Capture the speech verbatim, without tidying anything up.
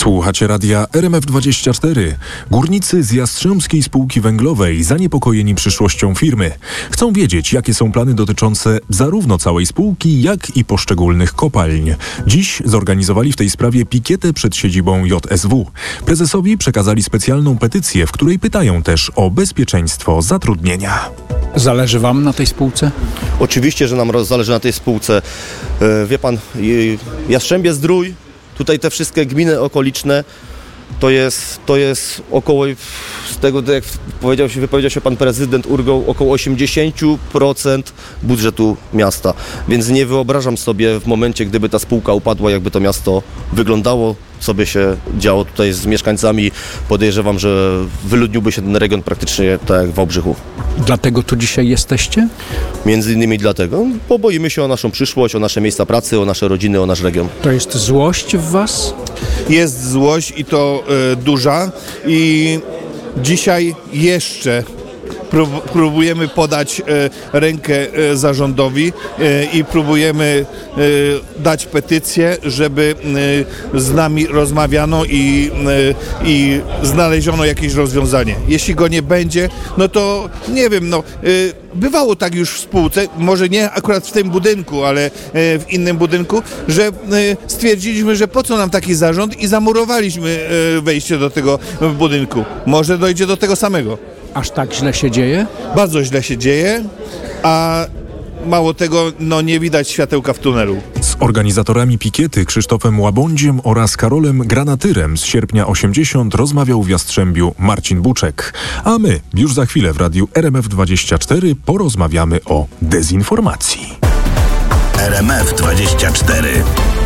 Słuchacie radia R M F dwadzieścia cztery. Górnicy z Jastrzębskiej Spółki Węglowej zaniepokojeni przyszłością firmy. Chcą wiedzieć, jakie są plany dotyczące zarówno całej spółki, jak i poszczególnych kopalń. Dziś zorganizowali w tej sprawie pikietę przed siedzibą J S W. Prezesowi przekazali specjalną petycję, w której pytają też o bezpieczeństwo zatrudnienia. Zależy wam na tej spółce? Oczywiście, że nam zależy na tej spółce. Wie pan, Jastrzębie-Zdrój, tutaj te wszystkie gminy okoliczne, to jest, to jest około, z tego jak powiedział się, wypowiedział się pan prezydent Urgoł, około osiemdziesiąt procent budżetu miasta. Więc nie wyobrażam sobie w momencie, gdyby ta spółka upadła, jakby to miasto wyglądało, co by się działo tutaj z mieszkańcami. Podejrzewam, że wyludniłby się ten region praktycznie tak jak w Wałbrzychu. Dlatego tu dzisiaj jesteście? Między innymi dlatego, bo boimy się o naszą przyszłość, o nasze miejsca pracy, o nasze rodziny, o nasz region. To jest złość w was? Jest złość i to y, duża i dzisiaj jeszcze prób, próbujemy podać y, rękę y, zarządowi y, i próbujemy y, dać petycję, żeby y, z nami rozmawiano i, y, i znaleziono jakieś rozwiązanie. Jeśli go nie będzie, no to nie wiem, no y, bywało tak już w spółce, może nie akurat w tym budynku, ale w innym budynku, że stwierdziliśmy, że po co nam taki zarząd i zamurowaliśmy wejście do tego budynku. Może dojdzie do tego samego. Aż tak źle się dzieje? Bardzo źle się dzieje, a mało tego, no nie widać światełka w tunelu. Z organizatorami pikiety Krzysztofem Łabądziem oraz Karolem Granatyrem z sierpnia osiemdziesiąt rozmawiał w Jastrzębiu Marcin Buczek. A my już za chwilę w radiu R M F dwadzieścia cztery porozmawiamy o dezinformacji. R M F dwadzieścia cztery.